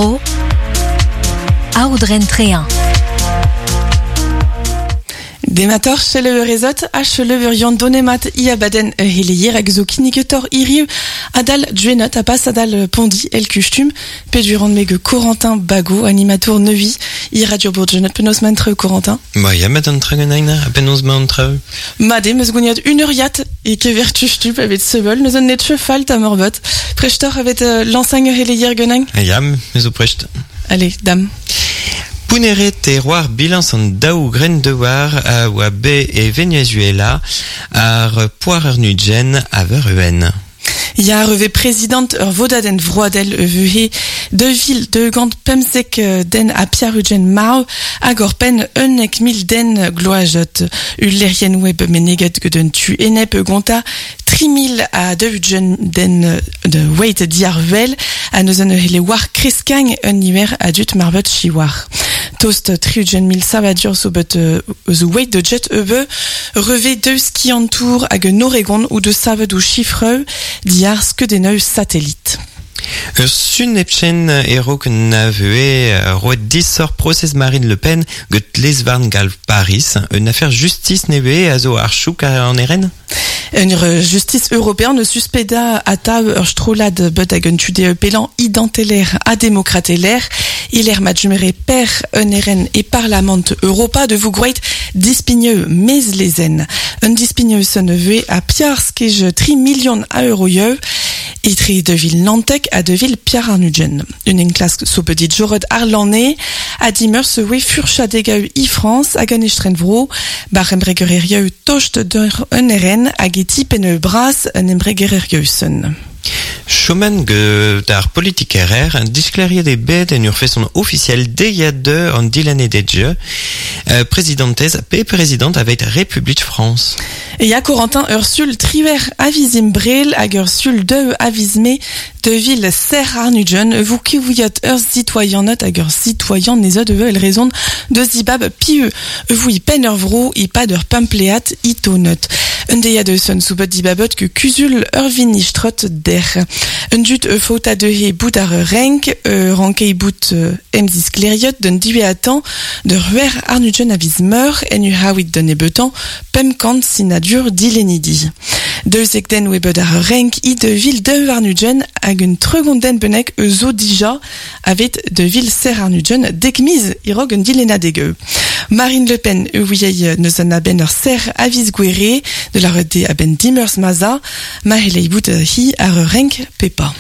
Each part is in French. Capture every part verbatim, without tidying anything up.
Vro, Audren Tréhin. Demator chele rezot a chele urion donemat ia baden helier hag zo kinigetor iriu adal djuenot a pas adal pondi el kustum peduran mege Corentin Bago animateur nevi i radio bourgenet penos mantre Corentin. Ma ya met an tragenaina a penos mantre. Made meus goniat une uriat e ke vertustup avec sebel neus an net cheval ta morbot prechtor avec uh, l'enseigne helier genang. Ya meus o precht. Allez dame. Punere terroir bilans an daou gren de war a oa be e Venezuela ar poar ur nugen a veur uen. Ya reve président ur vodaden vroadel evuhe de ville de gant pemsek den a piarugen mao hag ur pen unek mil den gloajot ullerien web meneget geden tu enep gonta tri mil a devugen den de wait diarvel a neus an hele war kreskang un hiver adut marbot chiwar. Toast triugen mil savadur so bet zo wait de jet ebe reve deus ki an tour hag un Oregon ou de saved ou chiffreux diar ske den eus satellite. Ur sun epchen ero ken na veue roet disor procès Marine Le Pen get lesvarn gal Paris, une affaire justice neve a zo ar chouk an eren? Une justice européenne ne suspecta ata ur strolad bet hag un tude pelan identeler a démocrateler il er majumere per un eren e parlament Europa de vous groit dispigneux mez lezen. Un dispigneux se neveu a piarskej tri million a euroyeu et tri de ville Nantek a de ville Pierre Arnugen. Une en classe so petit jorod arlanné a dimer se we furchadegau i France a ganestrenvro bar embregererieu tocht d'ur un eren a geti pene bras un embregererieusen. Chomen ge dar politik erer disclariet e bet en ur façon officielle deia de an dilane de dieu euh, présidentez pe présidente avec République France. Et ya Corentin Ursul triver avizim brel hag Ursul de avizme de ville Ser Arnugen vous qui vous yot ur citoyenot hag ur citoyen nezot de el raison de zibab pieux vous y pen ur vro i pad ur pampleat i tonot. Un deia de son soubot dibabot que cusul ur vinistrot der. Un dut e fauta de he bout ar renk e rankei bout emzis kleriot d'un diwe atan de ruer Arnugen aviz meur en u hawit d'un ebetan pem kant sinadur dilenidi. Deus ek den webet ar renk i de ville de Arnugen hag un tregonden benek e zo dija avet de ville Ser Arnugen dekmiz irog un dilena degeu. Marine Le Pen e ouiei neus an aben ur Ser aviz gwere de la rede aben dimers maza ma helei bout hi ar renk pepa.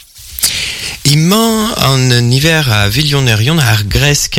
Iman an hiver a vilionerion ar gresk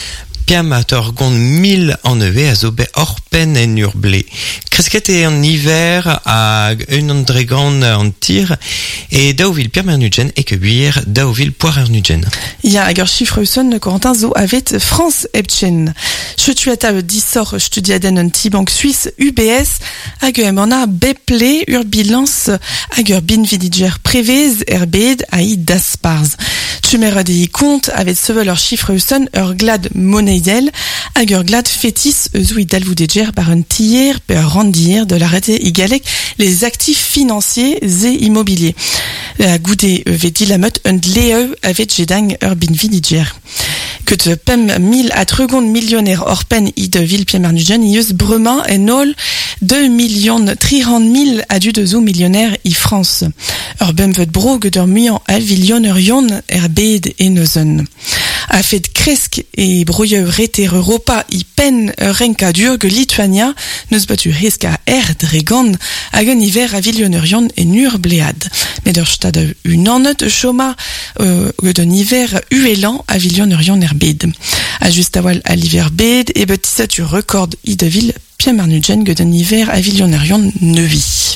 piamator gond mil an eve a zo be orpen en ur ble. Kresket e an hiver a un an dregan an tir e daouvil Pierre Arnugen e ke buir daouvil poar Arnugen. Ya hag ur chiffreusen Corentin zo avet France ebchen. Chetuata disor studiaden an tibank suisse U B S hag em an a beple ur bilans hag ur binvidiger prevez er bed a i dasparz. Tumer de i kont avet sevel ur chiffreusen ur glad monedel hag ur glad fétis zo i dalvoudeger par un tier per randir de la rete i galek les actifs financiers et immobiliers. A goude vet dilamot un dleu avet jedang ur binvidiger. Que de pem mil a tregond millionnaire orpen i de ville Pierre Arnugen i eus bremañ en ol deux millions trirand mil a du de zo millionnaire i France. Ur bem vet bro ged ur muian a vilionerion er bed e neuzen. A fet kresk e broyeu reter Europa i pen ur renka dur ge Lituania neus batu resk a er dregand hag un hiver a vilionerion en ur blead. Met ur stad un anet choma euh, ged un hiver uelan a vilionerion er bed. A just awal a l'hiver bed e bet tisatu record i de ville Pierre Arnugen ged un hiver a vilionerion nevi.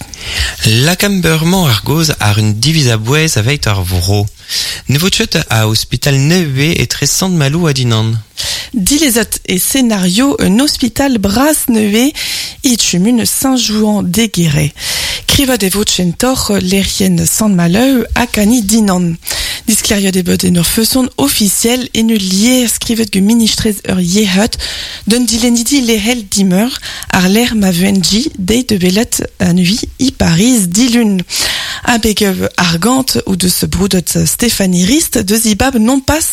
La camberman ar goz ar un diviz a bouez aveit ar vro. Ne votchet a hospital neve e tre sant malou a dinan. Dilezot e scénario un hospital bras neve i tumun Saint-Jouan deguerre. Kriva de votchentor l'erien sant maleu a kani dinan. Disclaria de bod en ur feuson officiel en ul lier skrivet ge ministrez ur yehat d'un dilenidi lehel dimer ar l'air ma venji dei de belet a nui i Paris dilun. A begev argant ou de ce broudot Stéphanie Rist de zibab non pas